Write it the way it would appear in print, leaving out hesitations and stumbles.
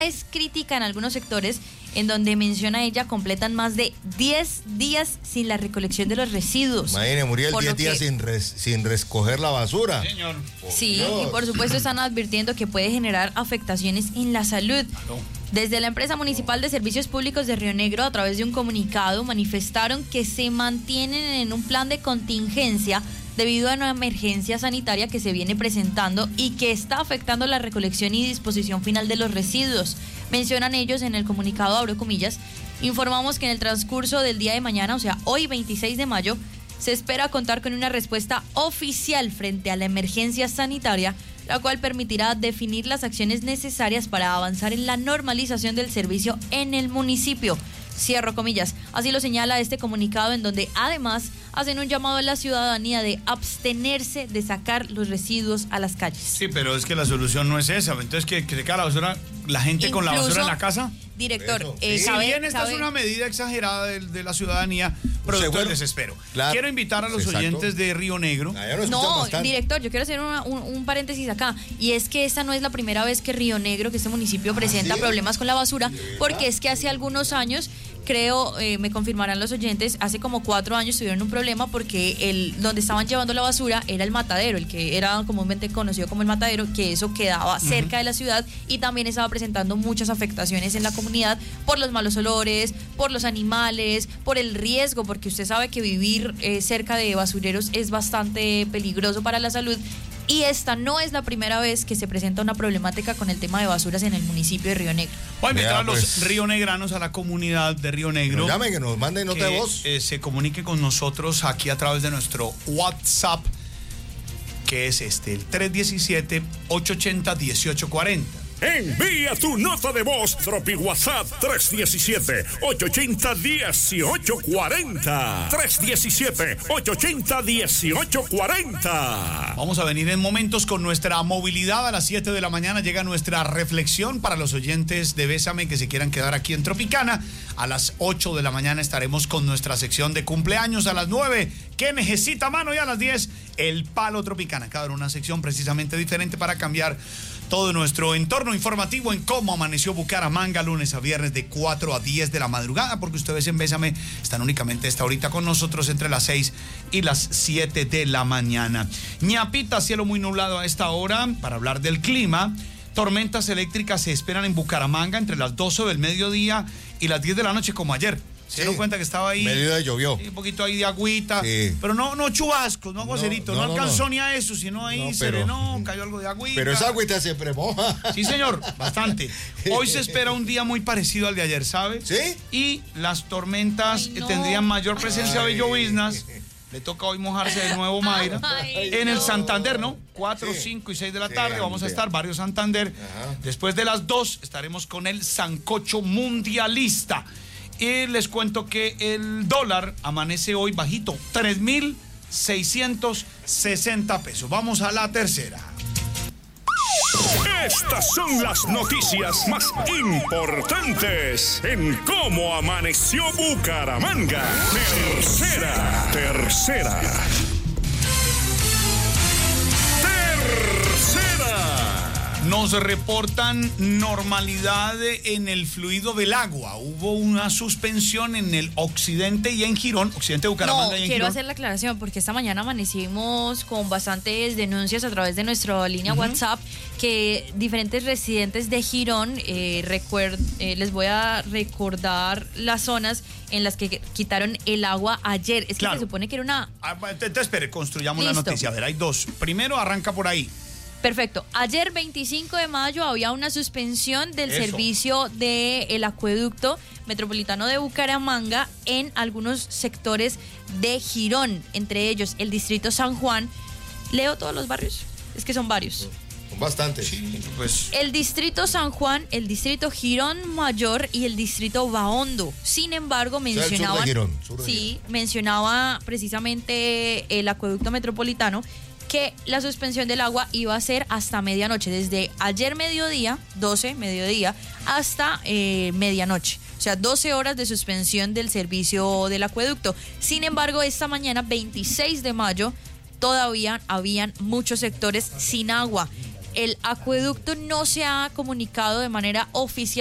es crítica en algunos sectores, en donde menciona ella, completan más de 10 días sin la recolección de los residuos. Imagínate, Muriel, 10 días sin recoger la basura. Señor. Sí, y por supuesto están advirtiendo que puede generar afectaciones en la salud. Desde la empresa municipal de servicios públicos de Río Negro, a través de un comunicado, manifestaron que se mantienen en un plan de contingencia debido a una emergencia sanitaria que se viene presentando y que está afectando la recolección y disposición final de los residuos. Mencionan ellos en el comunicado, abro comillas, informamos que en el transcurso del día de mañana, o sea, hoy 26 de mayo, se espera contar con una respuesta oficial frente a la emergencia sanitaria, la cual permitirá definir las acciones necesarias para avanzar en la normalización del servicio en el municipio. Cierro comillas. Así lo señala este comunicado, en donde además hacen un llamado a la ciudadanía de abstenerse de sacar los residuos a las calles. Sí, pero es que la solución no es esa. Entonces, que se queda la basura, la gente incluso, con la basura en la casa. Director, si bien esta es una medida exagerada de la ciudadanía, producto del desespero. Claro. Quiero invitar a los oyentes de Río Negro. No, director, yo quiero hacer un paréntesis acá. Y es que esta no es la primera vez que Río Negro, que este municipio, presenta problemas con la basura, porque es que hace algunos años, creo, me confirmarán los oyentes, hace como 4 años tuvieron un problema porque donde estaban llevando la basura era el matadero, el que era comúnmente conocido como el matadero, que eso quedaba cerca de la ciudad y también estaba presentando muchas afectaciones en la comunidad por los malos olores, por los animales, por el riesgo, porque usted sabe que vivir cerca de basureros es bastante peligroso para la salud. Y esta no es la primera vez que se presenta una problemática con el tema de basuras en el municipio de Río Negro. Voy a invitar a los rionegranos, a la comunidad de Río Negro. Que nos llamen, que nos manden nota de voz. Se comunique con nosotros aquí a través de nuestro WhatsApp, que es el 317-880-1840. Envía tu nota de voz, Tropi WhatsApp 317-880-1840. 317-880-1840. Vamos a venir en momentos con nuestra movilidad. A las 7 de la mañana llega nuestra reflexión para los oyentes de Bésame que se quieran quedar aquí en Tropicana. A las 8 de la mañana estaremos con nuestra sección de cumpleaños. A las 9, ¿qué necesita mano? Y a las 10, el Palo Tropicana. Cada una sección precisamente diferente para cambiar todo nuestro entorno informativo en cómo amaneció Bucaramanga, lunes a viernes de 4 a 10 de la madrugada, porque ustedes en Bésame están únicamente esta horita con nosotros entre las 6 y las 7 de la mañana. Ñapita, cielo muy nublado a esta hora para hablar del clima. Tormentas eléctricas se esperan en Bucaramanga entre las 12 del mediodía y las 10 de la noche como ayer. Se dieron cuenta que estaba ahí. Mediodía llovió. Un poquito ahí de agüita. Sí. Pero no chubascos, no aguacerito. No alcanzó ni a eso, sino ahí serenó, cayó algo de agüita. Pero esa agüita siempre moja. Sí, señor, bastante. Hoy se espera un día muy parecido al de ayer, ¿sabe? ¿Sí? Y las tormentas tendrían mayor presencia de lloviznas. Le toca hoy mojarse de nuevo, Mayra. En el Santander, ¿no? 4, 5 y 6 de la tarde vamos a estar, Barrio Santander. Después de las 2 estaremos con el sancocho mundialista. Y les cuento que el dólar amanece hoy bajito, 3,660 pesos. Vamos a la tercera. Estas son las noticias más importantes en cómo amaneció Bucaramanga. Tercera. Nos reportan normalidad en el fluido del agua. Hubo una suspensión en el occidente y en Girón, occidente de Bucaramanga y en quiero Girón. hacer la aclaración porque esta mañana amanecimos con bastantes denuncias a través de nuestra línea WhatsApp que diferentes residentes de Girón, les voy a recordar las zonas en las que quitaron el agua ayer. Es que se supone que era una... Espere, construyamos la noticia. A ver, hay dos. Primero, arranca por ahí. Perfecto. Ayer, 25 de mayo, había una suspensión del servicio del acueducto metropolitano de Bucaramanga en algunos sectores de Girón, entre ellos el distrito San Juan. ¿Leo todos los barrios? Es que son varios. Son bastantes. Sí, pues. El distrito San Juan, el distrito Girón Mayor y el distrito Bahondo. Sin embargo, mencionaban... mencionaba precisamente el acueducto metropolitano que la suspensión del agua iba a ser hasta medianoche, desde ayer mediodía, hasta medianoche. O sea, 12 horas de suspensión del servicio del acueducto. Sin embargo, esta mañana, 26 de mayo, todavía habían muchos sectores sin agua. El acueducto no se ha comunicado de manera oficial